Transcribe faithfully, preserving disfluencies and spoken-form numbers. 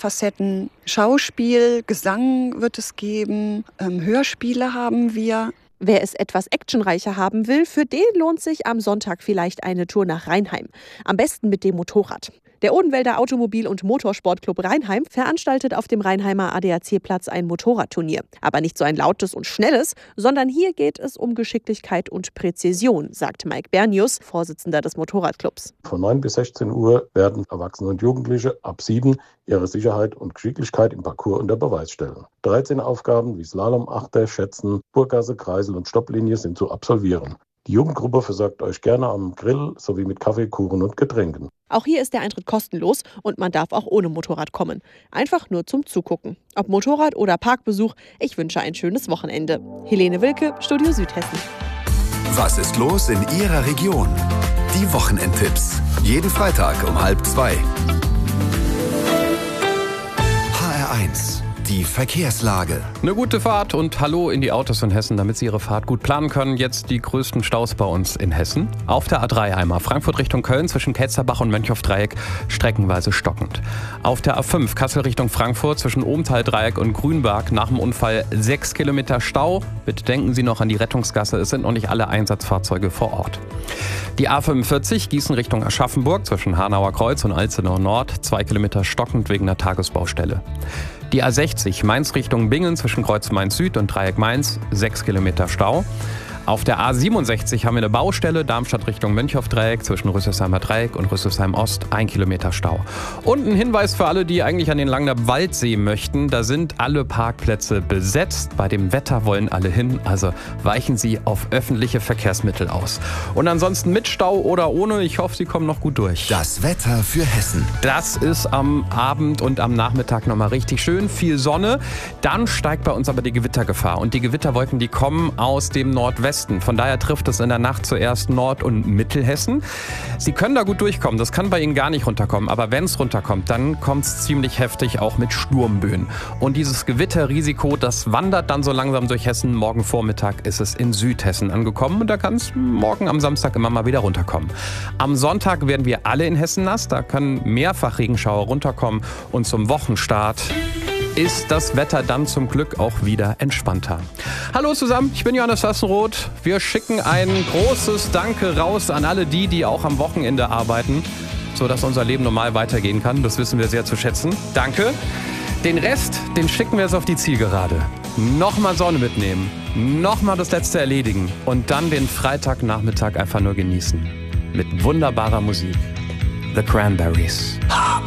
Facetten. Schauspiel, Gesang wird es geben, ähm, Hörspiele haben wir. Wer es etwas actionreicher haben will, für den lohnt sich am Sonntag vielleicht eine Tour nach Rheinheim. Am besten mit dem Motorrad. Der Odenwälder Automobil- und Motorsportclub Rheinheim veranstaltet auf dem Rheinheimer A D A C-Platz ein Motorradturnier. Aber nicht so ein lautes und schnelles, sondern hier geht es um Geschicklichkeit und Präzision, sagt Mike Bernius, Vorsitzender des Motorradclubs. Von neun bis sechzehn Uhr werden Erwachsene und Jugendliche ab sieben ihre Sicherheit und Geschicklichkeit im Parcours unter Beweis stellen. dreizehn Aufgaben wie Slalom, Achter, Schätzen, Burggasse, Kreisel und Stopplinie sind zu absolvieren. Die Jugendgruppe versorgt euch gerne am Grill sowie mit Kaffee, Kuchen und Getränken. Auch hier ist der Eintritt kostenlos und man darf auch ohne Motorrad kommen. Einfach nur zum Zugucken. Ob Motorrad oder Parkbesuch, ich wünsche ein schönes Wochenende. Helene Wilke, Studio Südhessen. Was ist los in Ihrer Region? Die Wochenendtipps. Jeden Freitag um halb zwei. H R eins. Die Verkehrslage. Eine gute Fahrt und Hallo in die Autos in Hessen, damit Sie Ihre Fahrt gut planen können. Jetzt die größten Staus bei uns in Hessen. Auf der A drei einmal Frankfurt Richtung Köln zwischen Ketzerbach und Mönchhoff-Dreieck streckenweise stockend. Auf der A fünf Kassel Richtung Frankfurt zwischen Obenthal-Dreieck und Grünberg nach dem Unfall sechs Kilometer Stau. Bitte denken Sie noch an die Rettungsgasse, es sind noch nicht alle Einsatzfahrzeuge vor Ort. Die A fünfundvierzig Gießen Richtung Aschaffenburg zwischen Hanauer Kreuz und Alzenau Nord, zwei Kilometer stockend wegen der Tagesbaustelle. Die A sechzig Mainz Richtung Bingen zwischen Kreuz Mainz Süd und Dreieck Mainz, sechs Kilometer Stau. Auf der A siebenundsechzig haben wir eine Baustelle, Darmstadt Richtung Mönchhoff-Dreieck zwischen Rüsselsheimer Dreieck und Rüsselsheim Ost, ein Kilometer Stau. Und ein Hinweis für alle, die eigentlich an den Langnab-Waldsee möchten, da sind alle Parkplätze besetzt. Bei dem Wetter wollen alle hin, also weichen Sie auf öffentliche Verkehrsmittel aus. Und ansonsten mit Stau oder ohne, ich hoffe, Sie kommen noch gut durch. Das Wetter für Hessen. Das ist am Abend und am Nachmittag nochmal richtig schön, viel Sonne. Dann steigt bei uns aber die Gewittergefahr und die Gewitterwolken, die kommen aus dem Nordwesten. Von daher trifft es in der Nacht zuerst Nord- und Mittelhessen. Sie können da gut durchkommen, das kann bei Ihnen gar nicht runterkommen. Aber wenn es runterkommt, dann kommt es ziemlich heftig auch mit Sturmböen. Und dieses Gewitterrisiko, das wandert dann so langsam durch Hessen. Morgen Vormittag ist es in Südhessen angekommen und da kann es morgen am Samstag immer mal wieder runterkommen. Am Sonntag werden wir alle in Hessen nass, da können mehrfach Regenschauer runterkommen und zum Wochenstart ist das Wetter dann zum Glück auch wieder entspannter. Hallo zusammen, ich bin Johannes Sassenroth. Wir schicken ein großes Danke raus an alle die, die auch am Wochenende arbeiten, sodass unser Leben normal weitergehen kann. Das wissen wir sehr zu schätzen. Danke. Den Rest, den schicken wir jetzt auf die Zielgerade. Nochmal Sonne mitnehmen, nochmal das Letzte erledigen und dann den Freitagnachmittag einfach nur genießen. Mit wunderbarer Musik. The Cranberries.